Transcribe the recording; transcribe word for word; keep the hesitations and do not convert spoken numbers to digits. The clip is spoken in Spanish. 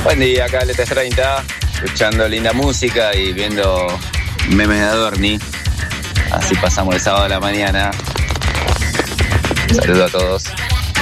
Buen día, acá L T treinta, escuchando linda música y viendo memes de Adorni. Así pasamos el sábado a la mañana. Saludos a todos.